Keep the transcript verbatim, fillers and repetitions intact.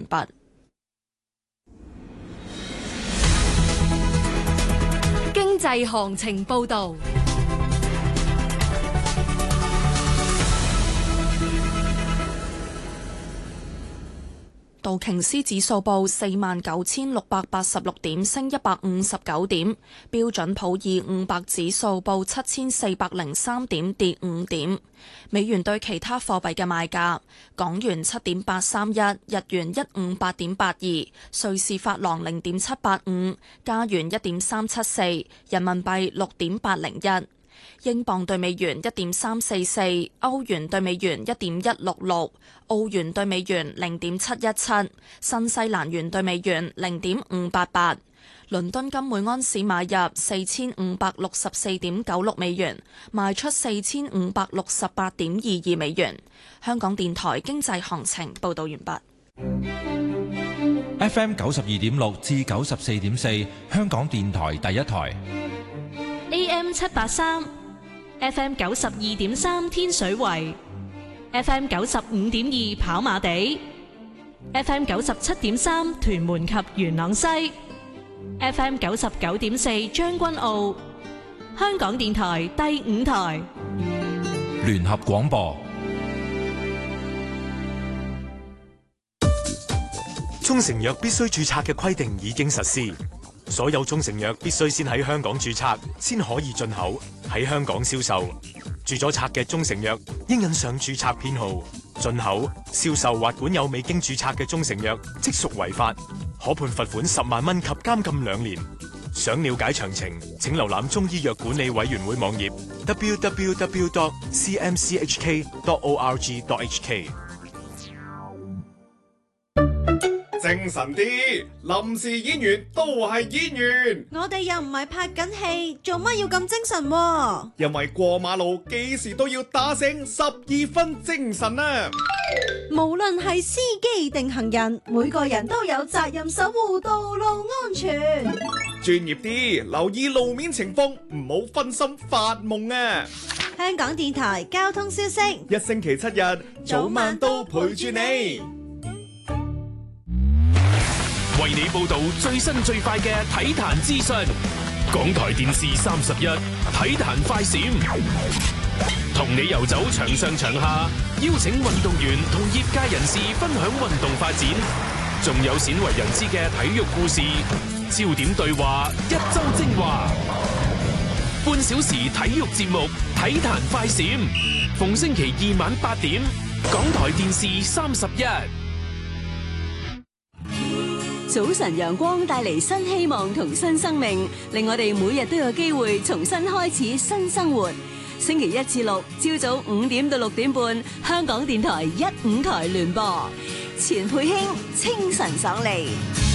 畢。 經濟行情報導。 道瓊斯指數報四萬九千六百八十六點，升一百五十九點。標準普爾五百指數報七千四百零三點，跌五點。美元對其他貨幣嘅賣價：港元七點八三一，日元一五八點八二，瑞士法郎零點七八五，加元一點三七四，人民幣六點八零一。英鎊對美元一點三四四，歐元對美元一點一六六，澳元對美元零點七一七，新西蘭元對美元零點五八八。倫敦金每安士買入四千五百六十四點九六美元，賣出四千五百六十八點二二美元。香港電台經濟行情報道完畢。 F M 九十二點六至九十四點四，香港電台第一台。 A M 七八三，F M 九十二點三天水圍，F M 九十五點二跑馬地，F M 九十七點三屯門及元朗西，F M 九十九點四將軍澳，香港電台第五台聯合廣播。 中成藥必須註冊嘅規定已經實施。所有中成藥必須先喺香港註冊，先可以進口，喺香港銷售。註咗冊嘅中成藥應印上註冊編號。進口、銷售或管有未經註冊嘅中成藥，即屬違法，可判罰款十萬蚊及監禁兩年。想了解詳情，請瀏覽中醫藥管理委員會網頁 double-u double-u double-u dot c m c h k dot org dot h k。 精神啲，臨時演員都係演員。 我哋又唔係拍緊戲，做乜要咁精神啊？ 因為過馬路幾時都要打醒十二分精神啊！ 無論係司機定行人，每個人都有責任守護道路安全。 專業啲，留意路面情況，唔好分心發夢啊！ 香港電台交通消息， 一星期七日，早晚都陪住你。 為你報道最新最快嘅體壇資訊，港台電視三十一體壇快閃，同你遊走場上場下，邀請運動員同業界人士分享運動發展，仲有鮮為人知嘅體育故事，焦點對話，一周精華，半小時體育節目體壇快閃，逢星期二晚八點，港台電視三十一。 早晨陽光帶嚟新希望同新生命，令我哋每日都有機會重新開始新生活。星期一至六朝早五點到六點半，香港電台一五台聯播，錢佩卿清晨爽利。